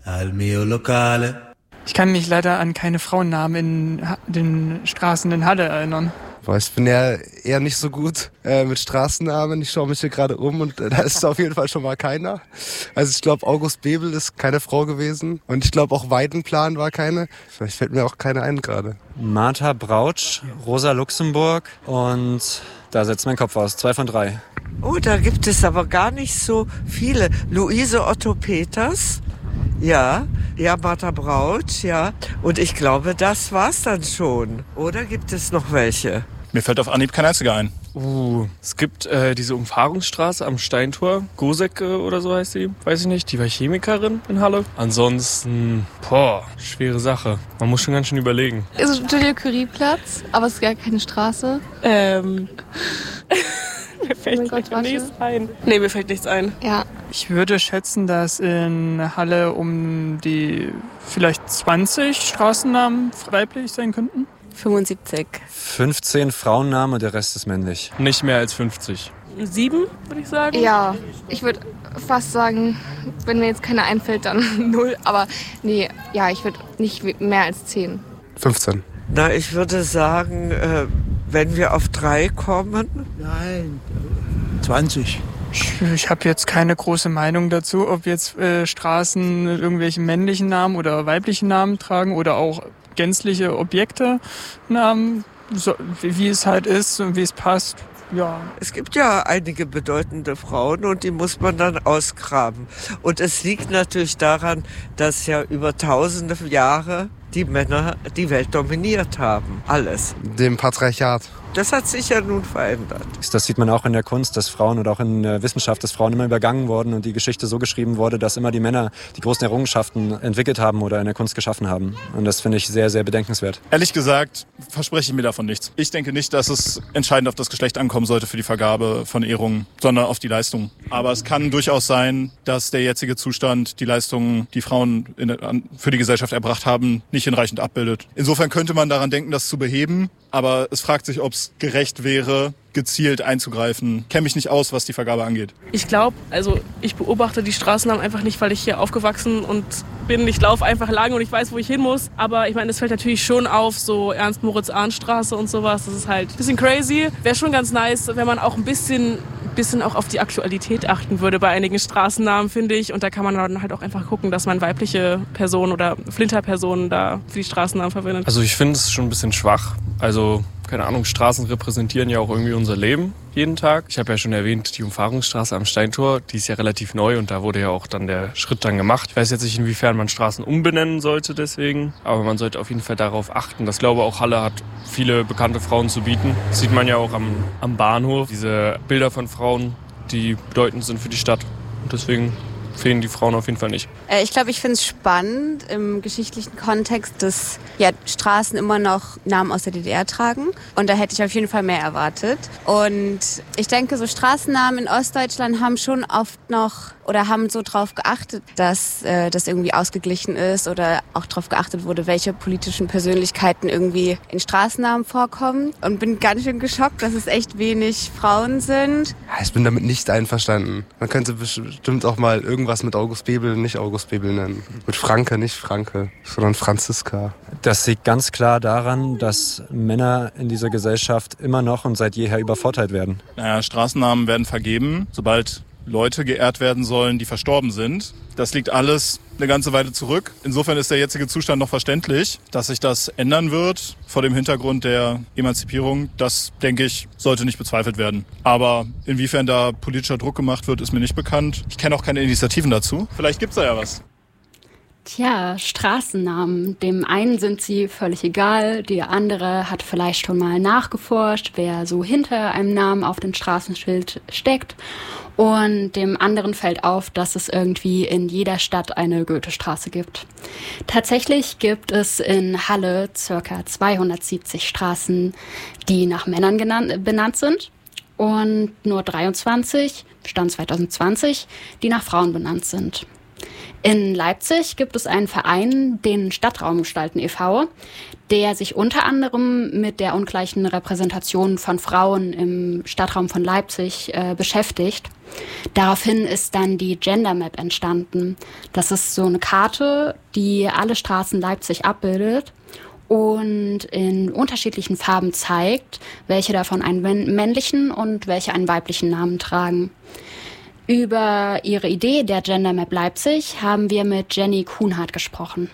al mio locale. Ich kann mich leider an keine Frauennamen in den Straßen in Halle erinnern. Ich bin ja eher nicht so gut mit Straßennamen. Ich schaue mich hier gerade um und da ist auf jeden Fall schon mal keiner. Also ich glaube, August Bebel ist keine Frau gewesen. Und ich glaube auch Weidenplan war keine. Vielleicht fällt mir auch keine ein gerade. Martha Brautsch, Rosa Luxemburg und da setzt mein Kopf aus. 2 von 3. Oh, da gibt es aber gar nicht so viele. Luise Otto Peters. Ja, Martha Brautsch, ja. Und ich glaube, das war's dann schon. Oder gibt es noch welche? Mir fällt auf Anhieb kein einziger ein. Es gibt diese Umfahrungsstraße am Steintor. Gosek oder so heißt sie. Weiß ich nicht. Die war Chemikerin in Halle. Ansonsten, schwere Sache. Man muss schon ganz schön überlegen. Ist Julia-Curie-Platz, aber es ist gar keine Straße. Mir fällt nichts ein. Nee, mir fällt nichts ein. Ja. Ich würde schätzen, dass in Halle um die vielleicht 20 Straßennamen weiblich sein könnten. 75. 15 Frauennamen und der Rest ist männlich. Nicht mehr als 50. 7, würde ich sagen. Ja, ich würde fast sagen, wenn mir jetzt keiner einfällt, dann 0. Aber nee, ja, ich würde nicht mehr als 10. 15. Na, ich würde sagen, wenn wir auf 3 kommen. Nein, 20. Ich habe jetzt keine große Meinung dazu, ob jetzt Straßen irgendwelche männlichen Namen oder weiblichen Namen tragen oder auch gänzliche Objekte-Namen, so, wie es halt ist und wie es passt. Ja. Es gibt ja einige bedeutende Frauen und die muss man dann ausgraben. Und es liegt natürlich daran, dass ja über tausende Jahre die Männer die Welt dominiert haben. Alles. Dem Patriarchat. Das hat sich ja nun verändert. Das sieht man auch in der Kunst, dass Frauen oder auch in der Wissenschaft, dass Frauen immer übergangen wurden und die Geschichte so geschrieben wurde, dass immer die Männer die großen Errungenschaften entwickelt haben oder in der Kunst geschaffen haben. Und das finde ich sehr, sehr bedenkenswert. Ehrlich gesagt verspreche ich mir davon nichts. Ich denke nicht, dass es entscheidend auf das Geschlecht ankommen sollte für die Vergabe von Ehrungen, sondern auf die Leistung. Aber es kann durchaus sein, dass der jetzige Zustand die Leistungen, die Frauen für die Gesellschaft erbracht haben, nicht hinreichend abbildet. Insofern könnte man daran denken, das zu beheben. Aber es fragt sich, ob es gerecht wäre, gezielt einzugreifen. Kenne mich nicht aus, was die Vergabe angeht. Ich glaube, ich beobachte die Straßennamen einfach nicht, weil ich hier aufgewachsen und bin. Ich laufe einfach lang und ich weiß, wo ich hin muss. Aber ich meine, es fällt natürlich schon auf, so Ernst-Moritz-Arndt-Straße und sowas. Das ist halt ein bisschen crazy. Wäre schon ganz nice, wenn man auch ein bisschen auch auf die Aktualität achten würde bei einigen Straßennamen, finde ich. Und da kann man dann halt auch einfach gucken, dass man weibliche Personen oder Flinterpersonen da für die Straßennamen verwendet. Also ich finde es schon ein bisschen schwach. Also, keine Ahnung, Straßen repräsentieren ja auch irgendwie unser Leben jeden Tag. Ich habe ja schon erwähnt, die Umfahrungsstraße am Steintor, die ist ja relativ neu und da wurde ja auch dann der Schritt dann gemacht. Ich weiß jetzt nicht, inwiefern man Straßen umbenennen sollte deswegen, aber man sollte auf jeden Fall darauf achten. Ich glaube, auch Halle hat viele bekannte Frauen zu bieten. Das sieht man ja auch am Bahnhof, diese Bilder von Frauen, die bedeutend sind für die Stadt. Und deswegen fehlen die Frauen auf jeden Fall nicht. Ich glaube, ich finde es spannend im geschichtlichen Kontext, dass Straßen immer noch Namen aus der DDR tragen. Und da hätte ich auf jeden Fall mehr erwartet. Und ich denke, so Straßennamen in Ostdeutschland haben schon oft noch oder haben so drauf geachtet, dass das irgendwie ausgeglichen ist oder auch drauf geachtet wurde, welche politischen Persönlichkeiten irgendwie in Straßennamen vorkommen. Und bin ganz schön geschockt, dass es echt wenig Frauen sind. Ich bin damit nicht einverstanden. Man könnte bestimmt auch mal irgendwas mit August Bebel, nicht August Bebel nennen. Mit Franke, nicht Franke, sondern Franziska. Das liegt ganz klar daran, dass Männer in dieser Gesellschaft immer noch und seit jeher übervorteilt werden. Straßennamen werden vergeben, sobald Leute geehrt werden sollen, die verstorben sind. Das liegt alles eine ganze Weile zurück. Insofern ist der jetzige Zustand noch verständlich. Dass sich das ändern wird vor dem Hintergrund der Emanzipierung, das, denke ich, sollte nicht bezweifelt werden. Aber inwiefern da politischer Druck gemacht wird, ist mir nicht bekannt. Ich kenne auch keine Initiativen dazu. Vielleicht gibt's da ja was. Tja, Straßennamen. Dem einen sind sie völlig egal, der andere hat vielleicht schon mal nachgeforscht, wer so hinter einem Namen auf dem Straßenschild steckt. Und dem anderen fällt auf, dass es irgendwie in jeder Stadt eine Goethestraße gibt. Tatsächlich gibt es in Halle ca. 270 Straßen, die nach Männern benannt sind. Und nur 23, Stand 2020, die nach Frauen benannt sind. In Leipzig gibt es einen Verein, den Stadtraumgestalten e.V., der sich unter anderem mit der ungleichen Repräsentation von Frauen im Stadtraum von Leipzig beschäftigt. Daraufhin ist dann die Gender Map entstanden. Das ist so eine Karte, die alle Straßen Leipzig abbildet und in unterschiedlichen Farben zeigt, welche davon einen männlichen und welche einen weiblichen Namen tragen. Über ihre Idee der Gender Map Leipzig haben wir mit Jenny Kuhnhardt gesprochen.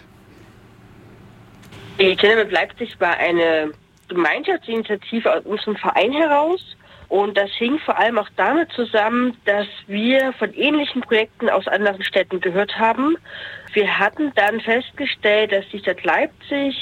Die Gender Map Leipzig war eine Gemeinschaftsinitiative aus unserem Verein heraus. Und das hing vor allem auch damit zusammen, dass wir von ähnlichen Projekten aus anderen Städten gehört haben. Wir hatten dann festgestellt, dass die Stadt Leipzig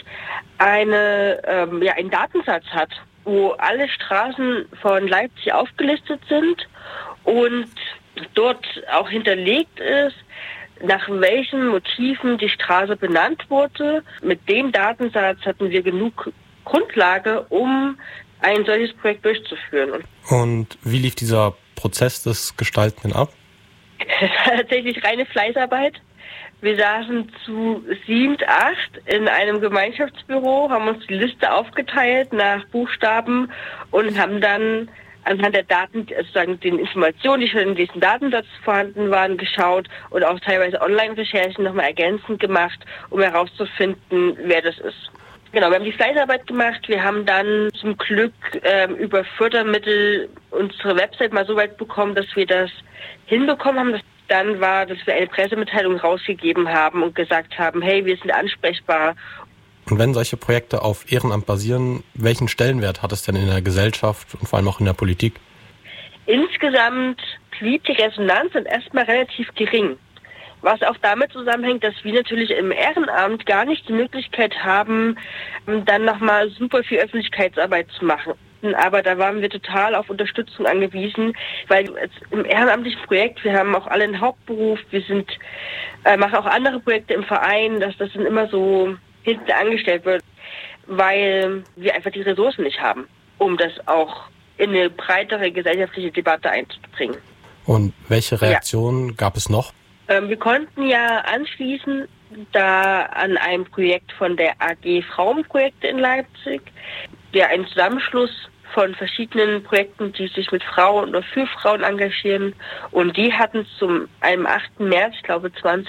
einen Datensatz hat, wo alle Straßen von Leipzig aufgelistet sind und dort auch hinterlegt ist, nach welchen Motiven die Straße benannt wurde. Mit dem Datensatz hatten wir genug Grundlage, um ein solches Projekt durchzuführen. Und wie lief dieser Prozess des Gestalten ab? Es war tatsächlich reine Fleißarbeit. Wir saßen zu 7, 8 in einem Gemeinschaftsbüro, haben uns die Liste aufgeteilt nach Buchstaben und haben dann anhand der Daten, sozusagen den Informationen, die schon in diesem Datensatz vorhanden waren, geschaut und auch teilweise Online-Recherchen nochmal ergänzend gemacht, um herauszufinden, wer das ist. Genau, wir haben die Fleißarbeit gemacht. Wir haben dann zum Glück über Fördermittel unsere Website mal so weit bekommen, dass wir das hinbekommen haben. Das dann war, dass wir eine Pressemitteilung rausgegeben haben und gesagt haben, hey, wir sind ansprechbar. Und wenn solche Projekte auf Ehrenamt basieren, welchen Stellenwert hat es denn in der Gesellschaft und vor allem auch in der Politik? Insgesamt blieb die Resonanz dann erstmal relativ gering. Was auch damit zusammenhängt, dass wir natürlich im Ehrenamt gar nicht die Möglichkeit haben, dann nochmal super viel Öffentlichkeitsarbeit zu machen. Aber da waren wir total auf Unterstützung angewiesen, weil im ehrenamtlichen Projekt, wir haben auch alle einen Hauptberuf, wir machen auch andere Projekte im Verein, dass das dann immer so hinten angestellt wird, weil wir einfach die Ressourcen nicht haben, um das auch in eine breitere gesellschaftliche Debatte einzubringen. Und welche Reaktionen gab es noch? Wir konnten ja anschließen da an einem Projekt von der AG Frauenprojekte in Leipzig, der ein Zusammenschluss von verschiedenen Projekten, die sich mit Frauen oder für Frauen engagieren. Und die hatten am 8. März, ich glaube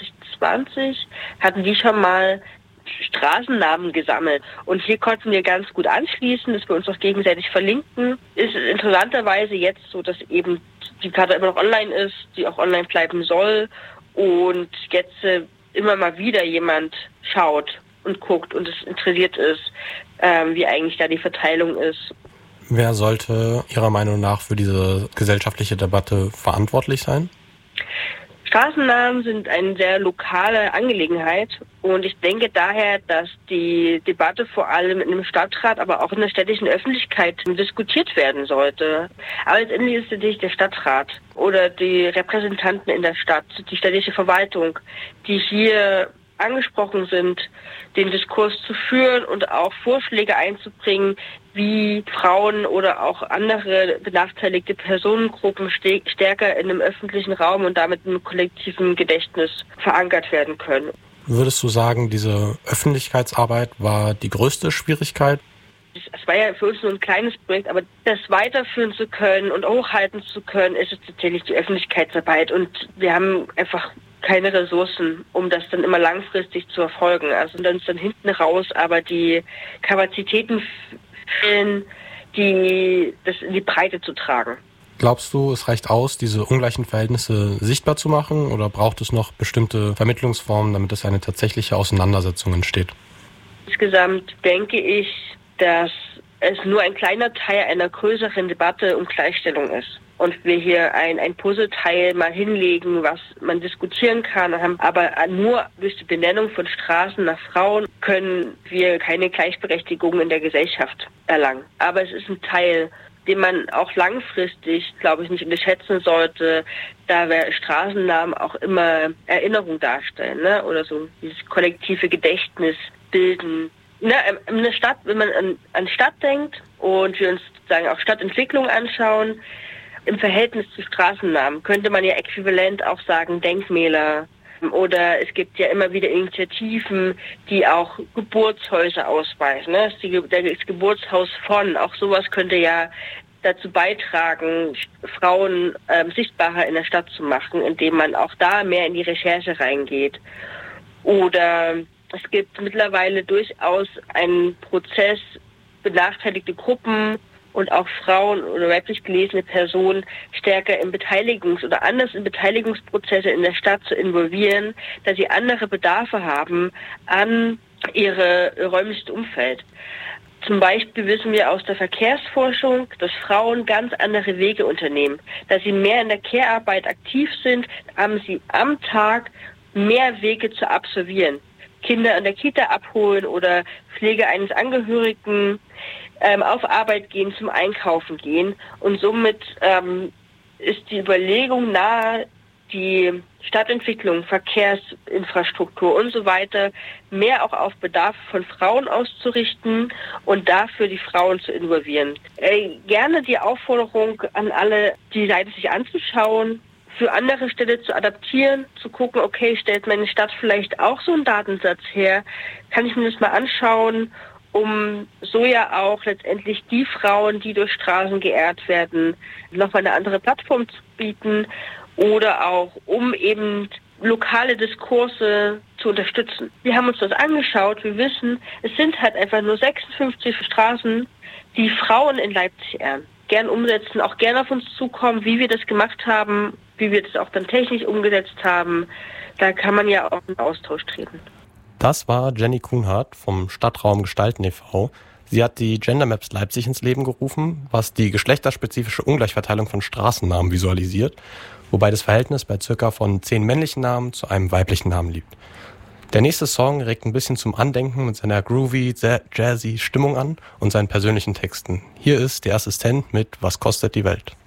2020, hatten die schon mal Straßennamen gesammelt. Und hier konnten wir ganz gut anschließen, dass wir uns auch gegenseitig verlinken. Ist interessanterweise jetzt so, dass eben die Karte immer noch online ist, die auch online bleiben soll. Und jetzt immer mal wieder jemand schaut und guckt und es interessiert ist, wie eigentlich da die Verteilung ist. Wer sollte Ihrer Meinung nach für diese gesellschaftliche Debatte verantwortlich sein? Straßennamen sind eine sehr lokale Angelegenheit und ich denke daher, dass die Debatte vor allem in einem Stadtrat, aber auch in der städtischen Öffentlichkeit diskutiert werden sollte. Aber letztendlich ist es natürlich der Stadtrat oder die Repräsentanten in der Stadt, die städtische Verwaltung, die hier angesprochen sind, den Diskurs zu führen und auch Vorschläge einzubringen, wie Frauen oder auch andere benachteiligte Personengruppen stärker in dem öffentlichen Raum und damit im kollektiven Gedächtnis verankert werden können. Würdest du sagen, diese Öffentlichkeitsarbeit war die größte Schwierigkeit? Es war ja für uns nur ein kleines Projekt, aber das weiterführen zu können und hochhalten zu können, ist es tatsächlich die Öffentlichkeitsarbeit. Und wir haben einfach keine Ressourcen, um das dann immer langfristig zu erfolgen. Also dann ist dann hinten raus, aber die Kapazitäten fehlen, das in die Breite zu tragen. Glaubst du, es reicht aus, diese ungleichen Verhältnisse sichtbar zu machen, oder braucht es noch bestimmte Vermittlungsformen, damit es eine tatsächliche Auseinandersetzung entsteht? Insgesamt denke ich, dass es nur ein kleiner Teil einer größeren Debatte um Gleichstellung ist. Und wir hier ein Puzzleteil mal hinlegen, was man diskutieren kann. Aber nur durch die Benennung von Straßen nach Frauen können wir keine Gleichberechtigung in der Gesellschaft erlangen. Aber es ist ein Teil, den man auch langfristig, glaube ich, nicht unterschätzen sollte, da wir Straßennamen auch immer Erinnerung darstellen, ne? Oder so dieses kollektive Gedächtnis bilden. Ne, in der Stadt, wenn man an Stadt denkt und wir uns sozusagen auch Stadtentwicklung anschauen, im Verhältnis zu Straßennamen könnte man ja äquivalent auch sagen Denkmäler, Oder es gibt ja immer wieder Initiativen, die auch Geburtshäuser ausweisen. Ne? Das Geburtshaus von, auch sowas könnte ja dazu beitragen, Frauen sichtbarer in der Stadt zu machen, indem man auch da mehr in die Recherche reingeht. Oder es gibt mittlerweile durchaus einen Prozess, benachteiligte Gruppen und auch Frauen oder weiblich gelesene Personen stärker in oder anders in Beteiligungsprozesse in der Stadt zu involvieren, da sie andere Bedarfe haben an ihre räumliches Umfeld. Zum Beispiel wissen wir aus der Verkehrsforschung, dass Frauen ganz andere Wege unternehmen. Da sie mehr in der Care-Arbeit aktiv sind, haben sie am Tag mehr Wege zu absolvieren. Kinder in der Kita abholen oder Pflege eines Angehörigen, auf Arbeit gehen, zum Einkaufen gehen. Und somit ist die Überlegung nahe, die Stadtentwicklung, Verkehrsinfrastruktur und so weiter mehr auch auf Bedarf von Frauen auszurichten und dafür die Frauen zu involvieren. Gerne die Aufforderung an alle, die Seite sich anzuschauen, für andere Städte zu adaptieren, zu gucken, okay, stellt meine Stadt vielleicht auch so einen Datensatz her? Kann ich mir das mal anschauen, um so ja auch letztendlich die Frauen, die durch Straßen geehrt werden, nochmal eine andere Plattform zu bieten oder auch um eben lokale Diskurse zu unterstützen. Wir haben uns das angeschaut, wir wissen, es sind halt einfach nur 56 Straßen, die Frauen in Leipzig ehren. Gern umsetzen, auch gerne auf uns zukommen, wie wir das gemacht haben, wie wir das auch dann technisch umgesetzt haben. Da kann man ja auch in Austausch treten. Das war Jenny Kuhnhardt vom Stadtraum Gestalten e.V. Sie hat die Gender Maps Leipzig ins Leben gerufen, was die geschlechterspezifische Ungleichverteilung von Straßennamen visualisiert, wobei das Verhältnis bei circa von 10 männlichen Namen zu einem weiblichen Namen liegt. Der nächste Song regt ein bisschen zum Andenken mit seiner groovy, jazzy Stimmung an und seinen persönlichen Texten. Hier ist der Assistent mit Was kostet die Welt?